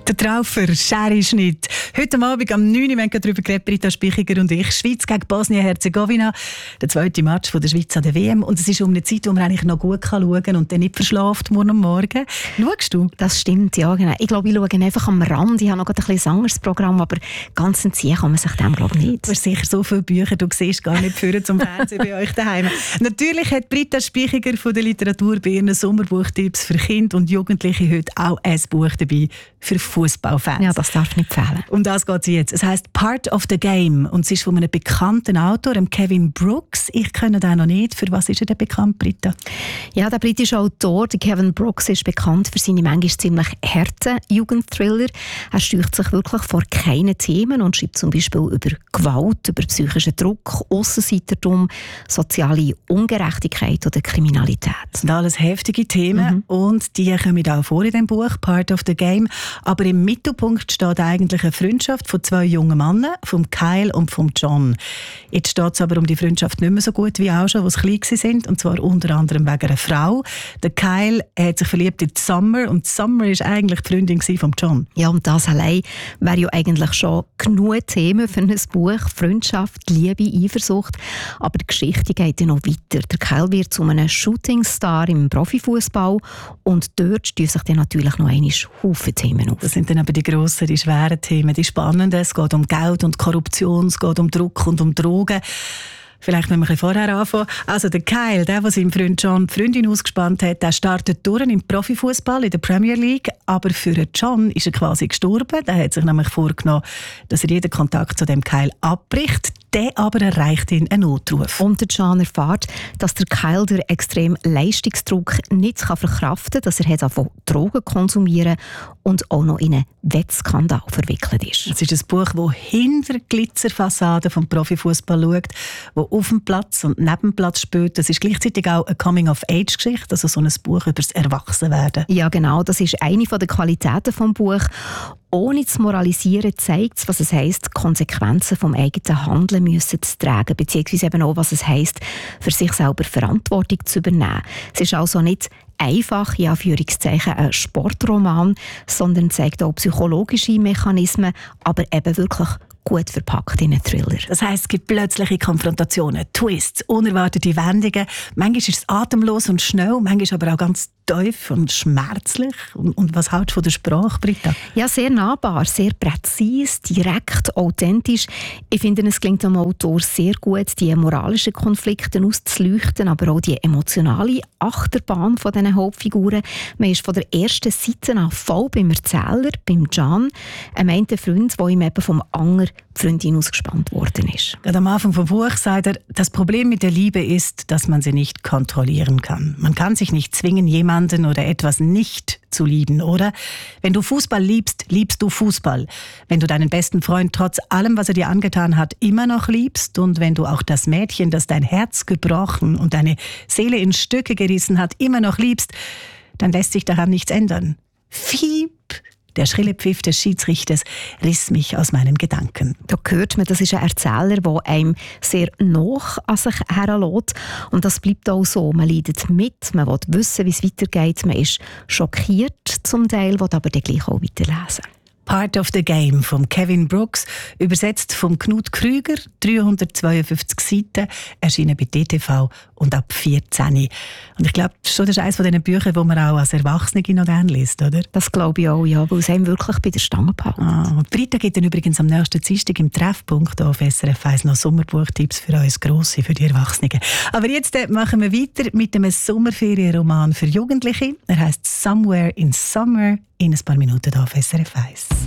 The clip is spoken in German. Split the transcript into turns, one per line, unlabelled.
Der Traufer, Scherenschnitt. Heute Abend am 9 Uhr haben wir darüber geredet, Britta Spichiger und ich. Schweiz gegen Bosnien-Herzegowina. Der zweite Match von der Schweiz an der WM. Und es ist um eine Zeit, wo man eigentlich noch gut schauen kann und dann nicht verschlaft morgen am Morgen. Schaust du?
Das stimmt, ja. Genau. Ich glaube, ich schaue einfach am Rand. Ich habe noch ein bisschen anderes Programm, aber ganz entziehen kann man sich dem, glaube ich, nicht.
Du hast sicher so viele Bücher, du siehst gar nicht führen zum Fernsehen bei euch daheim. Natürlich hat Britta Spichiger von der Literatur bei ihren Sommerbuchtipps für Kinder und Jugendliche heute auch ein Buch dabei für Fußballfans.
Ja, das darf nicht fehlen.
Um das geht es jetzt. Es heisst «Part of the Game» und es ist von einem bekannten Autor, Kevin Brooks. Ich kenne den noch nicht. Für was ist er denn bekannt, Britta?
Ja, der britische Autor, der Kevin Brooks, ist bekannt für seine manchmal ziemlich harten Jugendthriller. Er steuert sich wirklich vor keinen Themen und schreibt zum Beispiel über Gewalt, über psychischen Druck, Aussenseitertum, soziale Ungerechtigkeit oder Kriminalität.
Das sind alles heftige Themen und die kommen auch vor in dem Buch «Part of the Game». Aber im Mittelpunkt steht eigentlich eine Freundschaft von zwei jungen Männern, vom Kyle und vom John. Jetzt steht es aber um die Freundschaft nicht mehr so gut wie auch schon, als sie klein waren, und zwar unter anderem wegen einer Frau. Der Kyle hat sich verliebt in Summer und Summer war eigentlich die Freundin von John.
Ja, und das allein wäre ja eigentlich schon genug Themen für ein Buch. Freundschaft, Liebe, Eifersucht. Aber die Geschichte geht ja noch weiter. Der Kyle wird zu einem Shootingstar im Profifußball und dort stößt sich dann natürlich noch einmal Haufen Themen auf.
Das sind dann aber die grossen, die schweren Themen, die spannenden. Es geht um Geld und Korruption, es geht um Druck und um Drogen. Vielleicht müssen wir ein bisschen vorher anfangen. Also der Kyle, der seinem Freund John die Freundin ausgespannt hat, der startet durch im Profifußball in der Premier League. Aber für John ist er quasi gestorben. Der hat sich nämlich vorgenommen, dass er jeden Kontakt zu dem Kyle abbricht. Der aber erreicht ihn einen Notruf.
Und der John erfährt, dass der Kyle den extremen Leistungsdruck nicht verkraften kann, dass er anfängt, Drogen konsumieren und auch noch in einen Wettskandal verwickelt ist.
Es ist ein Buch, das hinter die Glitzerfassade des Profifußballs schaut, das auf dem Platz und neben dem Platz spielt. Das ist gleichzeitig auch eine Coming-of-Age-Geschichte, also so ein Buch über das Erwachsenwerden.
Ja, genau. Das ist eine der Qualitäten des Buches. Ohne zu moralisieren zeigt es, was es heisst, Konsequenzen vom eigenen Handeln müssen zu tragen, beziehungsweise eben auch, was es heisst, für sich selber Verantwortung zu übernehmen. Es ist also nicht einfach, in Anführungszeichen, ein Sportroman, sondern zeigt auch psychologische Mechanismen, aber eben wirklich gut verpackt in einen Thriller.
Das heisst, es gibt plötzliche Konfrontationen, Twists, unerwartete Wendungen. Manchmal ist es atemlos und schnell, manchmal aber auch ganz tief und schmerzlich. Und was hältst du von der Sprache, Britta?
Ja, sehr nahbar, sehr präzise, direkt, authentisch. Ich finde, es gelingt dem Autor sehr gut, die moralischen Konflikte auszuleuchten, aber auch die emotionale Achterbahn von diesen Hauptfiguren. Man ist von der ersten Seite an voll beim Erzähler, beim John, einem Freund, der ihm eben vom anderen Freundin ausgespannt worden ist.
Gerade am Anfang vom Buch sagt er, das Problem mit der Liebe ist, dass man sie nicht kontrollieren kann. Man kann sich nicht zwingen, jemanden oder etwas nicht zu lieben, oder? Wenn du Fußball liebst, liebst du Fußball. Wenn du deinen besten Freund trotz allem, was er dir angetan hat, immer noch liebst und wenn du auch das Mädchen, das dein Herz gebrochen und deine Seele in Stücke gerissen hat, immer noch liebst, dann lässt sich daran nichts ändern. Fiep! Der schrille Pfiff des Schiedsrichters riss mich aus meinen Gedanken.
Da hört man, das ist ein Erzähler, der einem sehr nah an sich heranlässt. Und das bleibt auch so. Man leidet mit, man will wissen, wie es weitergeht. Man ist schockiert zum Teil, will aber dann gleich auch weiterlesen.
«Part of the Game» von Kevin Brooks, übersetzt von Knut Krüger, 352 Seiten, erschienen bei DTV und ab 14. Und ich glaube, das ist eines von diesen Büchern, die man auch als Erwachsene noch gerne liest, oder?
Das glaube ich auch, ja, weil es einem wirklich bei der Stange behält.
Und Britta gibt dann übrigens am nächsten Dienstag im Treffpunkt auf SRF 1 noch Sommerbuchtipps für uns Grosse, für die Erwachsenen. Aber jetzt machen wir weiter mit einem Sommerferienroman für Jugendliche. Er heisst «Somewhere in Summer», in ein paar Minuten auf SRF 1.